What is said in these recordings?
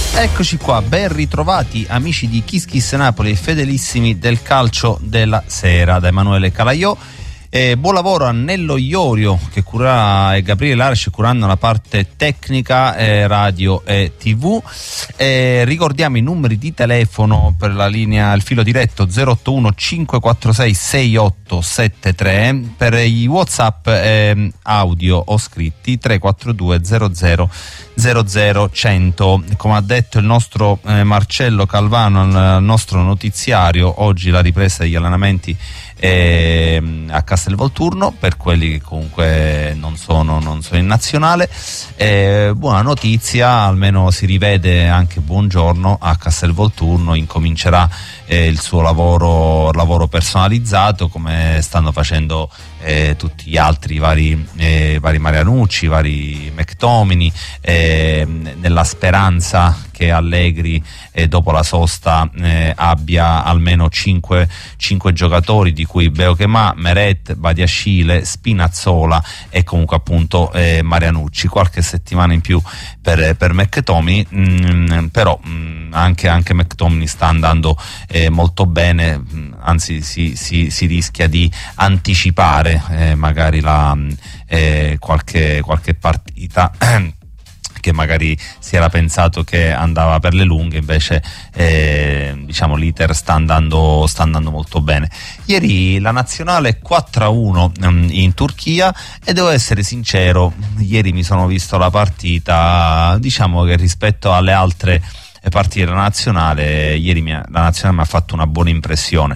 Eccoci qua, ben ritrovati amici di Kiss Kiss Napoli e fedelissimi del calcio della sera, da Emanuele Calaiò. Buon lavoro a Nello Iorio che cura e Gabriele Lares curando la parte tecnica, radio e tv. Ricordiamo i numeri di telefono per la linea, il filo diretto 081 546 6873, per i WhatsApp audio o scritti 342 00 00 Come ha detto il nostro Marcello Calvano al nostro notiziario, oggi la ripresa degli allenamenti a Castelvolturno per quelli che comunque non sono in nazionale. Buona notizia, almeno si rivede anche Buongiorno a Castelvolturno, incomincerà il suo lavoro personalizzato, come stanno facendo tutti gli altri vari Marianucci, vari McTominay, nella speranza che Allegri dopo la sosta abbia almeno 5 giocatori, di cui Beokema, Meret, Badiashile, Spinazzola e comunque appunto Marianucci. Qualche settimana in più per McTominay, però anche McTominay sta andando molto bene, anzi si rischia di anticipare magari qualche partita che magari si era pensato che andava per le lunghe, invece diciamo l'iter sta andando molto bene. Ieri la nazionale 4-1 in Turchia, e devo essere sincero, ieri mi sono visto la partita, diciamo che rispetto alle altre partite della nazionale, ieri la nazionale mi ha fatto una buona impressione.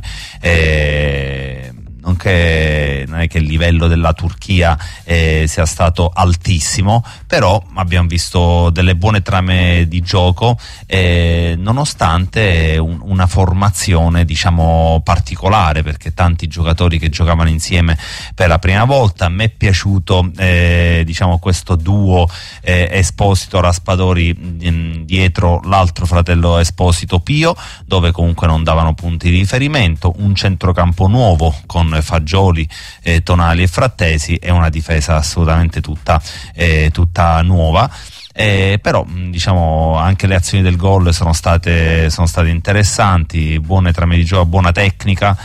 Non è che il livello della Turchia sia stato altissimo, però abbiamo visto delle buone trame di gioco, nonostante una formazione diciamo particolare, perché tanti giocatori che giocavano insieme per la prima volta. A me è piaciuto diciamo questo duo Esposito-Raspadori dietro l'altro fratello Esposito, Pio, dove comunque non davano punti di riferimento, un centrocampo nuovo con Fagioli, Tonali e Frattesi, e una difesa assolutamente tutta nuova. Però diciamo anche le azioni del gol sono state interessanti, buone trame di gioco, buona tecnica,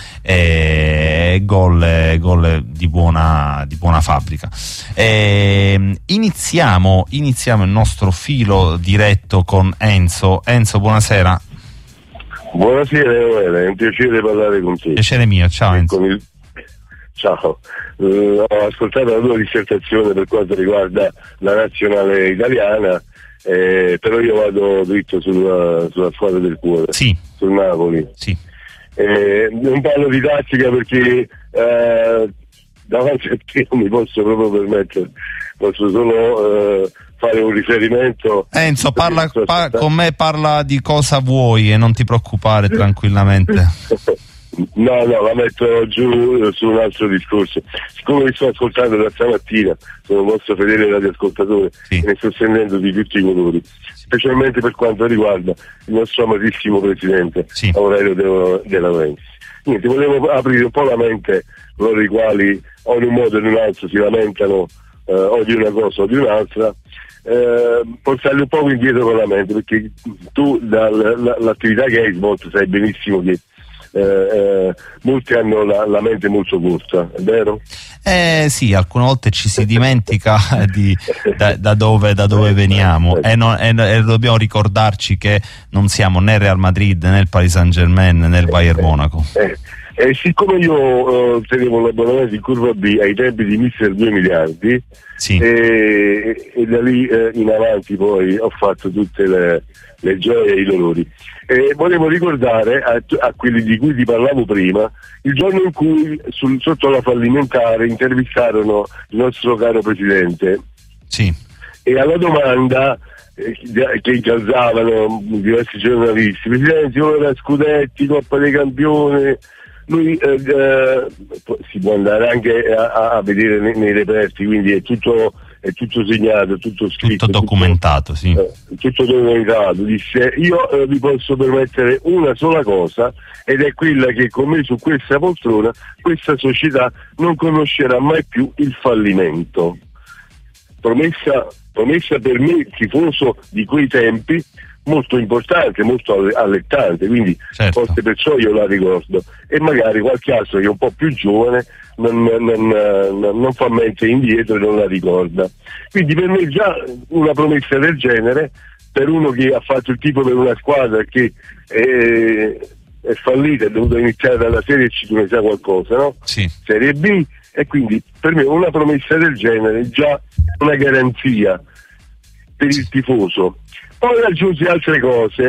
gol di buona fabbrica. Iniziamo il nostro filo diretto con Enzo. Buonasera. Buonasera, è un piacere parlare con te. Piacere mio, ciao Enzo. Ciao, ho ascoltato la tua dissertazione per quanto riguarda la nazionale italiana, però io vado dritto sulla squadra del cuore, sì, sul Napoli. Sì. Non parlo di tattica perché davanti a te non mi posso proprio permettere, posso solo fare un riferimento. Enzo, con me parla di cosa vuoi e non ti preoccupare, tranquillamente. No, la metto giù su un altro discorso. Siccome mi sto ascoltando da stamattina, sono un vostro fedele radioascoltatore, sì, ne sto sentendo di tutti i colori, specialmente per quanto riguarda il nostro amatissimo presidente, sì, Aurelio De Laurentiis. Niente, volevo aprire un po' la mente loro, i quali o in un modo o in un altro si lamentano o di una cosa o di un'altra, portarli un po' indietro con la mente, perché tu dall'attività che hai svolto sai benissimo che molti hanno la mente molto corta, è vero? Sì, alcune volte ci si dimentica da dove veniamo, e dobbiamo ricordarci che non siamo né Real Madrid, né il Paris Saint-Germain, né il Bayern Monaco. Siccome io tenevo l'abbonamento in curva B ai tempi di Mister 2 miliardi, sì, e da lì in avanti poi ho fatto tutte le gioie e i dolori. Volevo ricordare a quelli di cui ti parlavo prima il giorno in cui sotto la fallimentare intervistarono il nostro caro presidente, sì, e alla domanda che incalzavano diversi giornalisti: presidente, ora scudetti, Coppa dei Campioni, lui si può andare anche a vedere nei reperti, quindi è tutto segnato, tutto scritto, tutto documentato, sì. Tutto documentato. Disse: io vi posso permettere una sola cosa, ed è quella che con me su questa poltrona questa società non conoscerà mai più il fallimento. Promessa per me, tifoso di quei tempi, molto importante, molto allettante, quindi certo. forse perciò io la ricordo, e magari qualche altro che è un po' più giovane non fa mente indietro e non la ricorda. Quindi per me già una promessa del genere, per uno che ha fatto il tifo per una squadra che è fallita, è dovuto iniziare dalla Serie C, come sa qualcosa, no? Sì. Serie B, e quindi per me una promessa del genere è già una garanzia per il tifoso. Poi aggiunge altre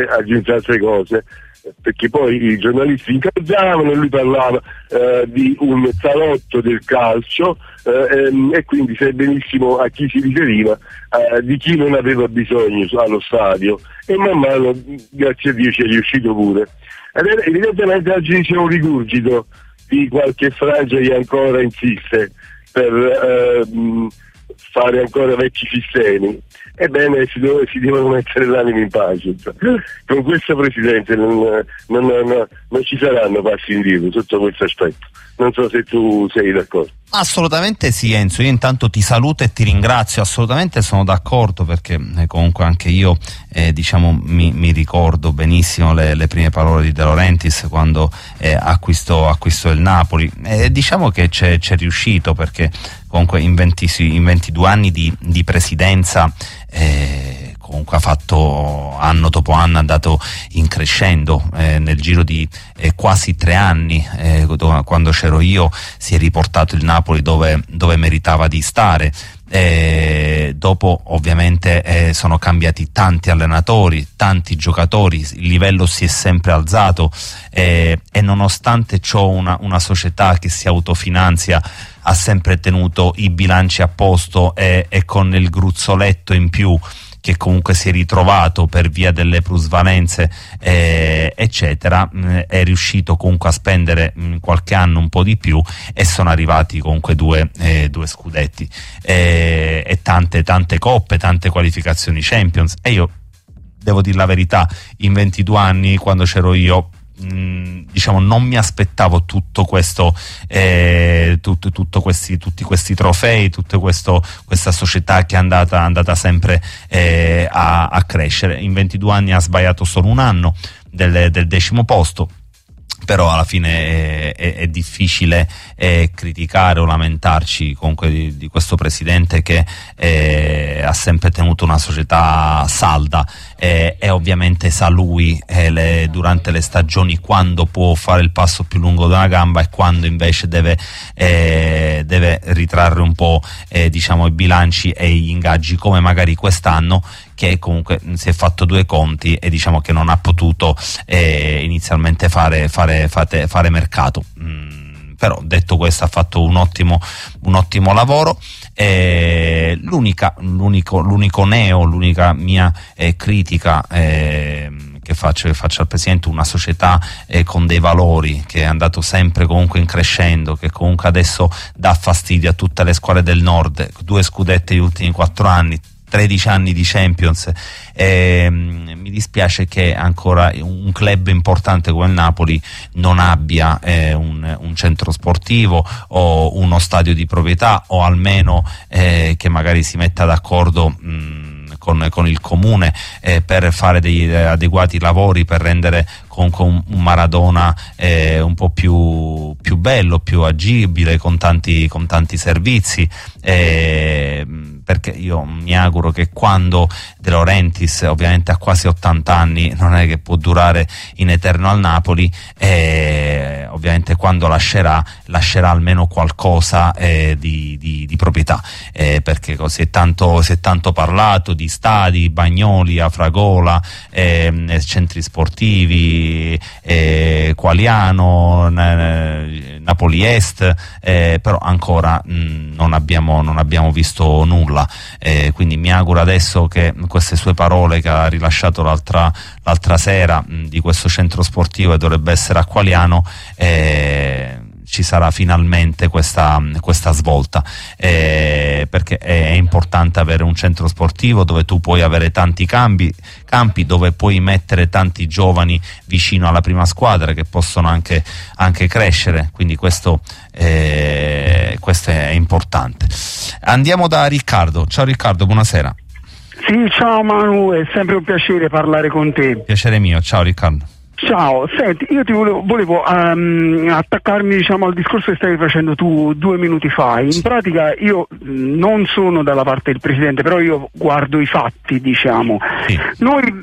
cose, perché poi i giornalisti incalzavano e lui parlava di un salotto del calcio, e quindi sai benissimo a chi si riferiva, di chi non aveva bisogno allo stadio, e man mano, grazie a Dio, ci è riuscito pure. Evidentemente oggi c'è un rigurgito di qualche frangia che ancora insiste per fare ancora vecchi sistemi. Ebbene, si devono mettere l'animo in pace. Con questo Presidente non ci saranno passi indietro sotto questo aspetto. Non so se tu sei d'accordo. Assolutamente sì, Enzo, io intanto ti saluto e ti ringrazio, assolutamente sono d'accordo, perché comunque anche io mi ricordo benissimo le prime parole di De Laurentiis quando acquistò il Napoli, diciamo che c'è riuscito, perché comunque in 22 anni di presidenza comunque ha fatto, anno dopo anno, è andato in crescendo, nel giro di quasi 3 anni, quando c'ero io, si è riportato il Napoli dove meritava di stare. Dopo ovviamente sono cambiati tanti allenatori, tanti giocatori, il livello si è sempre alzato, e nonostante ciò una società che si autofinanzia ha sempre tenuto i bilanci a posto, e con il gruzzoletto in più che comunque si è ritrovato per via delle plusvalenze eccetera, è riuscito comunque a spendere qualche anno un po' di più, e sono arrivati comunque due scudetti, e tante coppe, tante qualificazioni Champions. E io devo dire la verità, in 22 anni, quando c'ero io, non mi aspettavo tutto questo, tutti questi trofei, questa società che è andata sempre a crescere. In 22 anni ha sbagliato solo un anno del 10° posto, però alla fine è difficile criticare o lamentarci comunque di questo presidente che ha sempre tenuto una società salda, e ovviamente sa lui durante le stagioni quando può fare il passo più lungo della gamba e quando invece deve ritrarre un po' i bilanci e gli ingaggi, come magari quest'anno, che comunque si è fatto 2 conti e diciamo che non ha potuto inizialmente fare mercato. Però detto questo, ha fatto un ottimo lavoro. L'unica mia critica che faccio al Presidente, una società con dei valori, che è andato sempre comunque in crescendo, che comunque adesso dà fastidio a tutte le squadre del nord, 2 scudetti negli ultimi 4 anni, 13 anni di Champions. Mi dispiace che ancora un club importante come il Napoli non abbia un centro sportivo o uno stadio di proprietà, o almeno che magari si metta d'accordo con il comune per fare degli adeguati lavori per rendere comunque un Maradona un po' più bello, più agibile, con tanti servizi, perché io mi auguro che quando De Laurentiis, ovviamente ha quasi 80 anni, non è che può durare in eterno al Napoli, ovviamente quando lascerà almeno qualcosa di proprietà, perché si è tanto parlato di stadi, Bagnoli, Afragola, centri sportivi, Qualiano, Napoli Est, però ancora non abbiamo visto nulla, quindi mi auguro adesso che queste sue parole che ha rilasciato l'altra sera di questo centro sportivo, che dovrebbe essere a Qualiano, ci sarà finalmente questa svolta, perché è importante avere un centro sportivo dove tu puoi avere tanti campi, dove puoi mettere tanti giovani vicino alla prima squadra che possono anche crescere, quindi questo è importante. Andiamo da Riccardo. Ciao Riccardo, buonasera. Sì, ciao Manu, è sempre un piacere parlare con te. Piacere mio, ciao Riccardo. Ciao, senti, io ti volevo attaccarmi, diciamo, al discorso che stavi facendo tu 2 minuti fa. In pratica io non sono dalla parte del Presidente, però io guardo i fatti, diciamo. Sì. Noi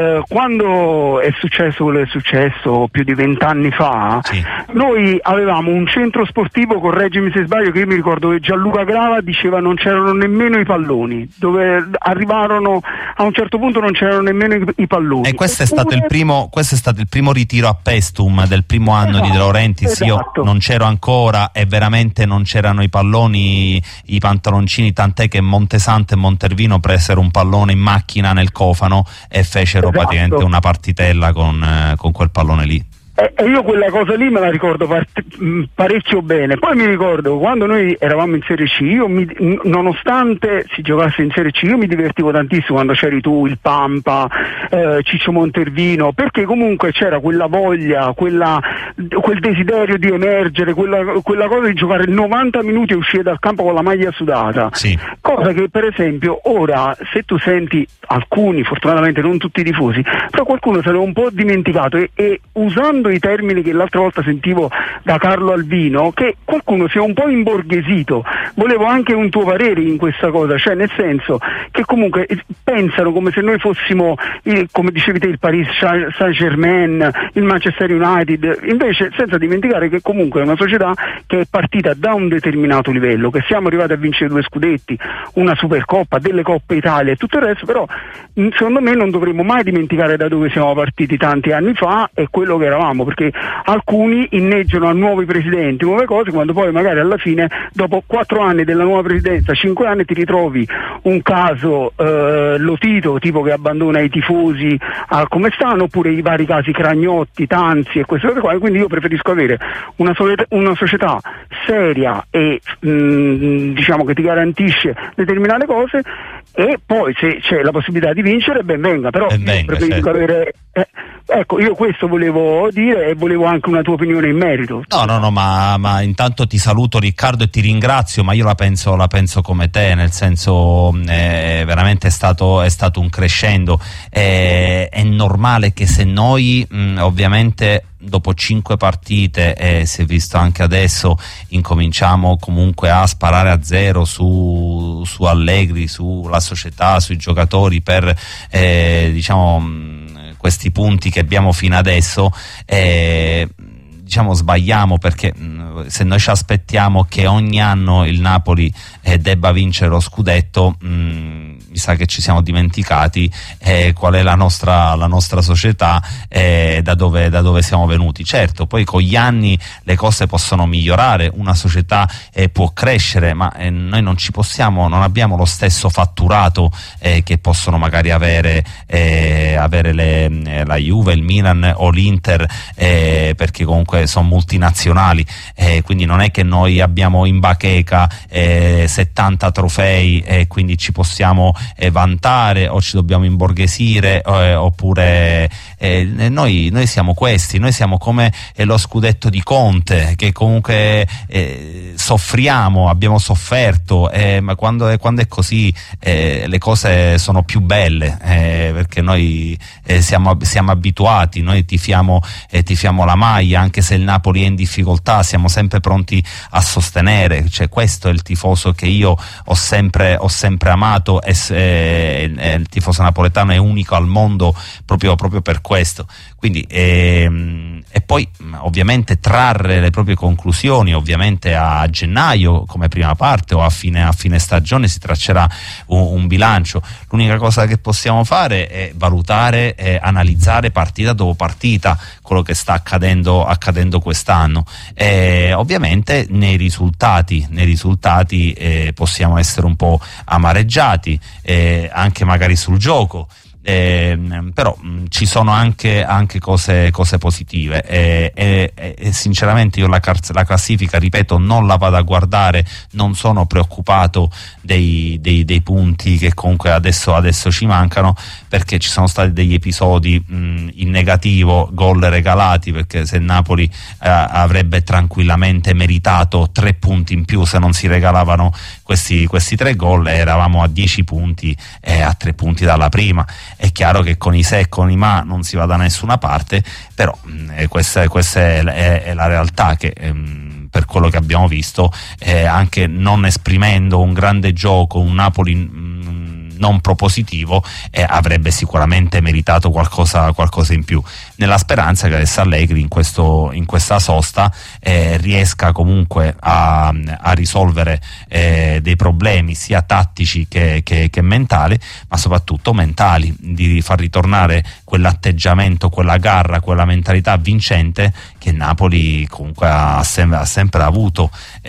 quando è successo quello che è successo più di 20 anni fa, Sì. noi avevamo un centro sportivo, correggimi se sbaglio, che io mi ricordo che Gianluca Grava diceva non c'erano nemmeno i palloni, dove arrivarono a un certo punto non c'erano nemmeno i palloni. E questo è stato il primo ritiro a Pestum del primo anno di De Laurentiis. Esatto. Io non c'ero ancora e veramente non c'erano i palloni, i pantaloncini, tant'è che Montesante e Montervino presero un pallone in macchina nel cofano e fecero praticamente una partitella con quel pallone lì. E io quella cosa lì me la ricordo parecchio bene. Poi mi ricordo quando noi eravamo in Serie C, io nonostante si giocasse in Serie C, io mi divertivo tantissimo quando c'eri tu, il Pampa, Ciccio Montervino, perché comunque c'era quella voglia, quel desiderio di emergere, quella cosa di giocare 90 minuti e uscire dal campo con la maglia sudata. Sì. Cosa che per esempio ora, se tu senti alcuni, fortunatamente non tutti i tifosi, però qualcuno se l'è un po' dimenticato e usando i termini che l'altra volta sentivo da Carlo Albino, che qualcuno si è un po' imborghesito. Volevo anche un tuo parere in questa cosa, cioè nel senso che comunque pensano come se noi fossimo, come dicevi te, il Paris Saint-Germain, il Manchester United, invece senza dimenticare che comunque è una società che è partita da un determinato livello, che siamo arrivati a vincere 2 scudetti, una Supercoppa, delle Coppe Italia e tutto il resto, però secondo me non dovremmo mai dimenticare da dove siamo partiti tanti anni fa e quello che eravamo, perché alcuni inneggiano a nuovi presidenti, nuove cose, quando poi magari alla fine dopo 4 anni della nuova presidenza, 5 anni, ti ritrovi un caso Lotito, tipo che abbandona i tifosi come stanno, oppure i vari casi Cragnotti, Tanzi e queste cose qua. Quindi io preferisco avere una società seria e diciamo che ti garantisce determinate cose, e poi se c'è la possibilità di vincere ben venga, però preferisco avere ecco, io questo volevo dire e volevo anche una tua opinione in merito. No, ma intanto ti saluto Riccardo e ti ringrazio, ma io la penso come te, nel senso veramente è stato un crescendo. È normale che se noi ovviamente dopo 5 partite, si è visto anche adesso, incominciamo comunque a sparare a zero su Allegri, sulla società, sui giocatori, per diciamo questi punti che abbiamo fino adesso, diciamo sbagliamo, perché se noi ci aspettiamo che ogni anno il Napoli debba vincere lo scudetto, mi sa che ci siamo dimenticati qual è la nostra società, da dove siamo venuti. Certo, poi con gli anni le cose possono migliorare, una società può crescere, ma noi non abbiamo lo stesso fatturato che possono magari avere la Juve, il Milan o l'Inter, perché comunque sono multinazionali, quindi non è che noi abbiamo in bacheca 70 trofei e quindi ci possiamo vantare o ci dobbiamo imborghesire, oppure noi siamo questi, noi siamo come lo scudetto di Conte, che comunque soffriamo, abbiamo sofferto, ma quando è così le cose sono più belle, perché noi siamo abituati, noi tifiamo la maglia, anche se il Napoli è in difficoltà siamo sempre pronti a sostenere, cioè questo è il tifoso che io ho sempre amato, e il tifoso napoletano è unico al mondo proprio per questo. Quindi e poi ovviamente trarre le proprie conclusioni, ovviamente a gennaio come prima parte o a fine stagione si traccerà un bilancio. L'unica cosa che possiamo fare è valutare e analizzare partita dopo partita quello che sta accadendo quest'anno, ovviamente nei risultati possiamo essere un po' amareggiati, anche magari sul gioco. però ci sono anche cose positive e sinceramente io la classifica, ripeto, non la vado a guardare, non sono preoccupato dei punti che comunque adesso ci mancano, perché ci sono stati degli episodi in negativo, gol regalati, perché se Napoli avrebbe tranquillamente meritato 3 punti in più se non si regalavano questi 3 gol, eravamo a 10 punti e a 3 punti dalla prima. È chiaro che con i se e con i ma non si va da nessuna parte, però questa è la realtà, che per quello che abbiamo visto, anche non esprimendo un grande gioco, un Napoli non propositivo, avrebbe sicuramente meritato qualcosa in più, nella speranza che adesso Allegri in questa sosta riesca comunque a risolvere dei problemi sia tattici che mentali, ma soprattutto mentali, di far ritornare quell'atteggiamento, quella garra, quella mentalità vincente che Napoli comunque ha sempre avuto,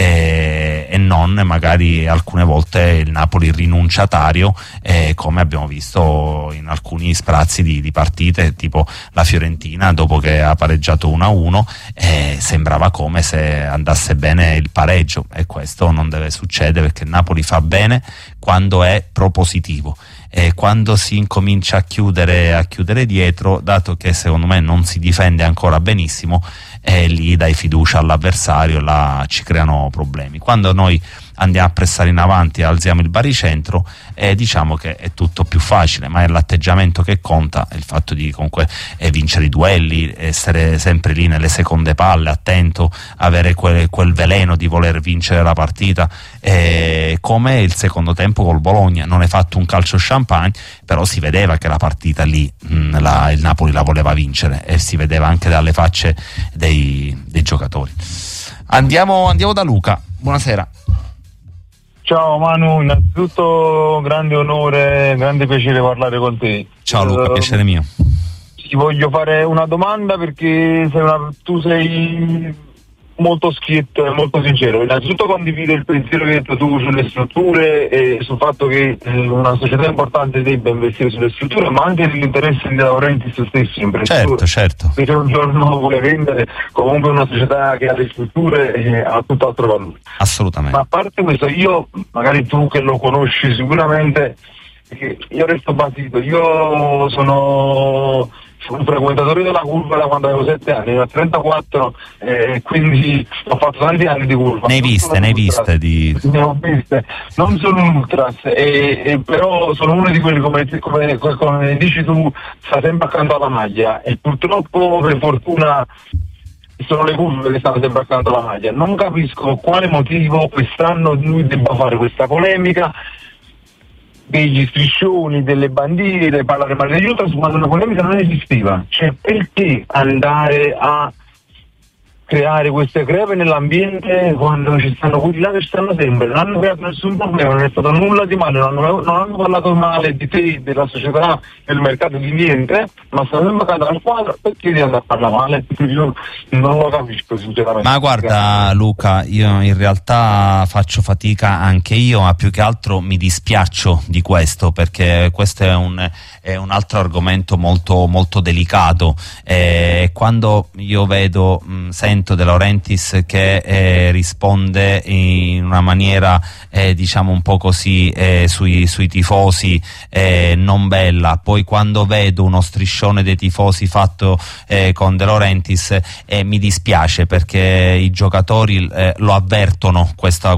e non magari alcune volte il Napoli rinunciatario, come abbiamo visto in alcuni sprazzi di partite, tipo la Fiorentina dopo che ha pareggiato 1-1, sembrava come se andasse bene il pareggio, e questo non deve succedere, perché il Napoli fa bene quando è propositivo, e quando si incomincia a chiudere dietro, dato che secondo me non si difende ancora benissimo, lì dai fiducia all'avversario, là ci creano problemi. Quando noi andiamo a pressare in avanti e alziamo il baricentro, diciamo che è tutto più facile, ma è l'atteggiamento che conta, è il fatto di comunque vincere i duelli, essere sempre lì nelle seconde palle, attento, avere quel veleno di voler vincere la partita, come il secondo tempo col Bologna. Non è fatto un calcio champagne, però si vedeva che la partita lì il Napoli la voleva vincere, e si vedeva anche dalle facce dei giocatori. Andiamo da Luca, buonasera. Ciao Manu, innanzitutto grande onore, grande piacere parlare con te. Ciao Luca, piacere mio. Ti voglio fare una domanda, perché tu sei molto schietto e molto sincero. Innanzitutto condivido il pensiero che hai detto tu sulle strutture e sul fatto che una società importante debba investire sulle strutture, ma anche nell'interesse di Laurentiis stesso. Certo. Se un giorno vuole vendere, comunque una società che ha le strutture ha tutt'altro valore. Assolutamente. Ma a parte questo, io, magari tu che lo conosci sicuramente, io resto basito. Io sono un frequentatore della curva da quando avevo 7 anni, ne ho 34, quindi ho fatto tanti anni di curva. Ne hai viste? Ne ho viste. Non sono un ultras, però sono uno di quelli, come dici tu, sta sempre accanto alla maglia, e purtroppo, per fortuna, sono le curve che stanno sempre accanto alla maglia. Non capisco quale motivo quest'anno lui debba fare questa polemica degli striscioni, delle bandiere, parlare male degli ultras, quando una polemica non esisteva. Cioè, perché andare a creare queste crepe nell'ambiente quando ci stanno quelli là che stanno sempre? Non hanno creato nessun problema, non è stato nulla di male, non hanno parlato male di te, della società, del mercato, di niente, ma stanno sempre accanto alla squadra. Perché devi andare a parlare male? Io non lo capisco sinceramente. Ma guarda Luca, io in realtà faccio fatica anche io, ma più che altro mi dispiaccio di questo, perché questo è un altro argomento molto, molto delicato. Quando io vedo, sento De Laurentiis che risponde in una maniera diciamo un po' così sui tifosi, non bella, poi quando vedo uno striscione dei tifosi fatto con De Laurentiis, mi dispiace, perché i giocatori lo avvertono questo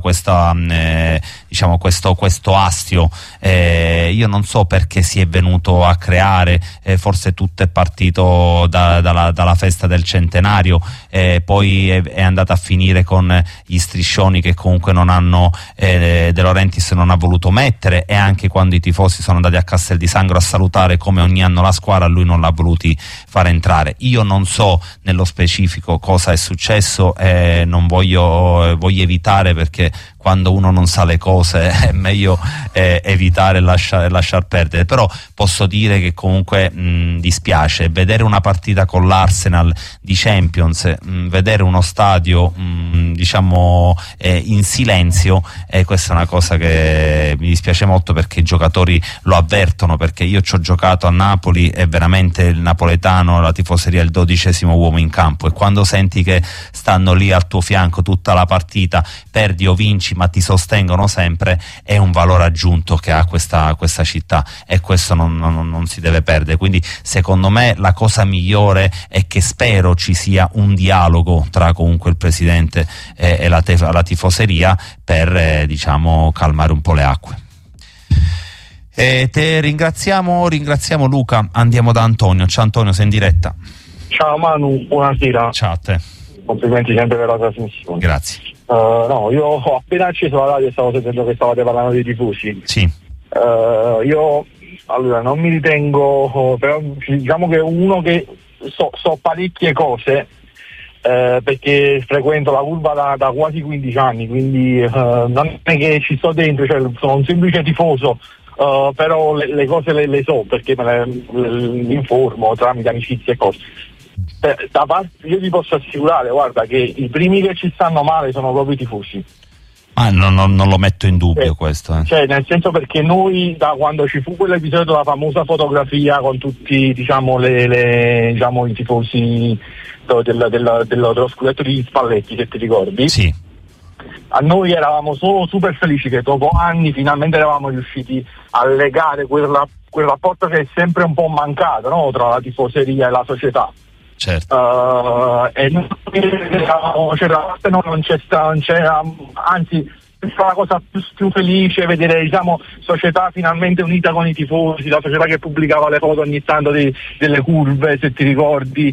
astio. Io non so perché si è venuto a creare, forse tutto è partito dalla festa del centenario, poi è andata a finire con gli striscioni che comunque non hanno De Laurentiis non ha voluto mettere, e anche quando i tifosi sono andati a Castel di Sangro a salutare come ogni anno la squadra, lui non l'ha voluti far entrare. Io non so nello specifico cosa è successo, voglio evitare, perché quando uno non sa le cose è meglio evitare e lasciar perdere. Però posso dire che comunque dispiace vedere una partita con l'Arsenal di Champions, vedere uno stadio diciamo in silenzio, questa è una cosa che mi dispiace molto, perché i giocatori lo avvertono, perché io ci ho giocato a Napoli e veramente il napoletano, la tifoseria è il 12° uomo in campo, e quando senti che stanno lì al tuo fianco tutta la partita, perdi o vinci ma ti sostengono sempre, è un valore aggiunto che ha questa città, e questo non si deve perdere. Quindi secondo me la cosa migliore è che spero ci sia un dialogo tra comunque il presidente e la tifoseria per diciamo calmare un po' le acque. Te ringraziamo Luca, andiamo da Antonio. Ciao Antonio, sei in diretta. Ciao Manu, buonasera. Ciao a te. Complimenti sempre per la trasmissione. Grazie. No, io ho appena acceso la radio e stavo sentendo che stavate parlando dei tifosi. Sì. Io allora non mi ritengo, però diciamo che uno che so parecchie cose, perché frequento la curva da quasi 15 anni, quindi non è che ci sto dentro, cioè sono un semplice tifoso, però le cose le so, perché mi informo tramite amicizie e cose. Da parte, io ti posso assicurare, guarda, che i primi che ci stanno male sono proprio i tifosi. Non lo metto in dubbio questo. Cioè, nel senso, perché noi, da quando ci fu quell'episodio della famosa fotografia con tutti, diciamo, diciamo i tifosi dello scudetto di Spalletti, se ti ricordi? Sì. A noi eravamo solo super felici che dopo anni finalmente eravamo riusciti a legare quel rapporto che è sempre un po' mancato, no? Tra la tifoseria e la società. Certo. E noi non c'era, anzi, la cosa più felice vedere, diciamo, società finalmente unita con i tifosi, la società che pubblicava le foto ogni tanto delle curve, se ti ricordi,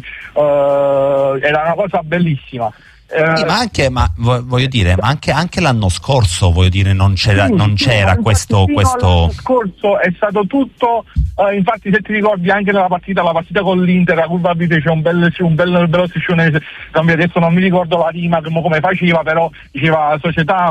era una cosa bellissima. Sì, ma voglio dire, ma anche l'anno scorso, voglio dire, non c'era questo. L'anno scorso è stato tutto, infatti se ti ricordi anche la partita con l'Inter, la curva vite c'è un bello striscione, adesso non mi ricordo la rima come faceva, però diceva società,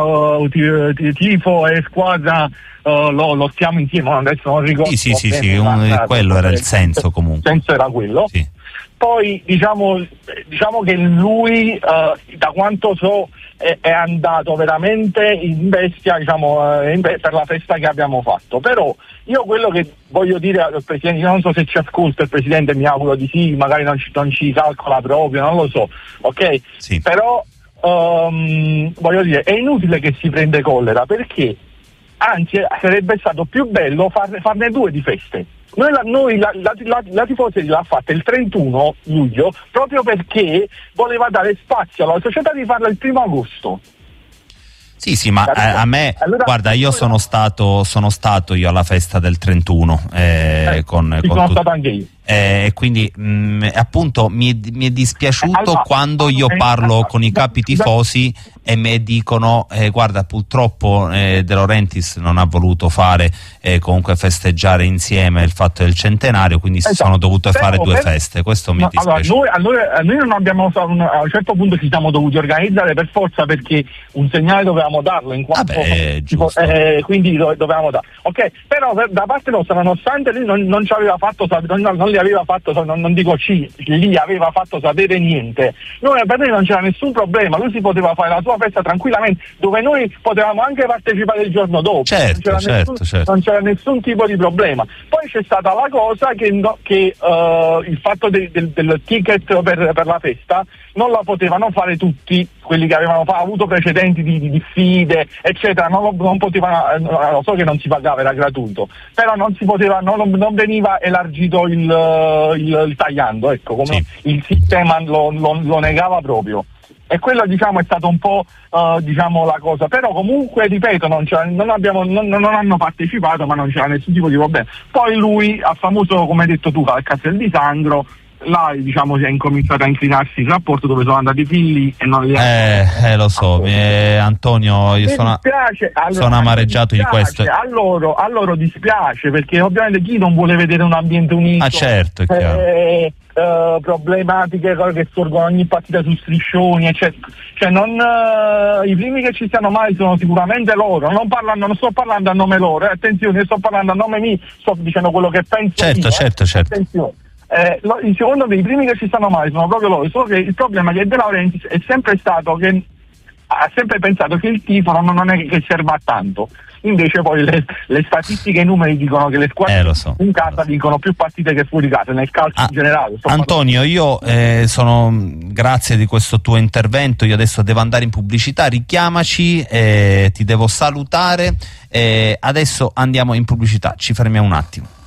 tifo e squadra, lo stiamo insieme, adesso non ricordo. Sì, quello era il senso comunque. Il senso era quello. Sì. Poi diciamo che lui, da quanto so, è andato veramente in bestia, diciamo, per la festa che abbiamo fatto. Però io quello che voglio dire al Presidente, io non so se ci ascolta il Presidente, mi auguro di sì, magari non ci calcola proprio, non lo so, ok? Sì. Però voglio dire, è inutile che si prende collera, perché anzi sarebbe stato più bello farne due di feste. La tifoseria l'ha fatta il 31 luglio proprio perché voleva dare spazio alla società di farla il 1° agosto. Sì, ma a me, allora, guarda, io sono stato io alla festa del 31 sono stato anche io. Quindi appunto mi è dispiaciuto quando io parlo con i capi tifosi e mi dicono guarda, purtroppo De Laurentiis non ha voluto fare comunque festeggiare insieme il fatto del centenario, quindi si sono dovute fare due feste. Questo mi dispiace. Allora, noi non abbiamo, a un certo punto ci siamo dovuti organizzare per forza, perché un segnale dovevamo darlo, in quanto quindi dovevamo darlo, ok? Però da parte nostra, nonostante lui non ci aveva fatto non li aveva fatto, non dico gli aveva fatto sapere niente, per noi non c'era nessun problema, lui si poteva fare la sua festa tranquillamente, dove noi potevamo anche partecipare il giorno dopo. Certo. Non c'era nessun tipo di problema. Poi c'è stata la cosa che il fatto del ticket per la festa non la potevano fare tutti quelli che avevano avuto precedenti di diffide, eccetera, non potevano, lo so che non si pagava, era gratuito, però non si poteva, non veniva elargito il tagliando, ecco, come sì. Il sistema lo negava proprio. E quello, diciamo, è stato un po' diciamo la cosa, però comunque ripeto non hanno partecipato, ma non c'era nessun tipo di problema. Poi lui, al famoso, come hai detto tu, al Castel di Sangro, là, diciamo, si è incominciato a inclinarsi il rapporto, dove sono andati figli e non li lo so, Antonio, io sono amareggiato di questo. A loro dispiace, perché ovviamente chi non vuole vedere un ambiente unito, certo, è chiaro. problematiche che sorgono ogni partita su striscioni, eccetera. Cioè i primi che ci stiano male sono sicuramente loro, non sto parlando a nome loro, attenzione, sto parlando a nome mio, sto dicendo quello che penso io, certo. Attenzione. Secondo me i primi che ci stanno male sono proprio loro, solo che il problema è che De Laurentiis è sempre stato che ha sempre pensato che il tifo non è che serva a tanto. Invece poi le statistiche e i numeri dicono che le squadre in casa vincono più partite che fuori casa, nel calcio in generale. Antonio, io grazie di questo tuo intervento, io adesso devo andare in pubblicità, richiamaci, ti devo salutare, adesso andiamo in pubblicità, ci fermiamo un attimo.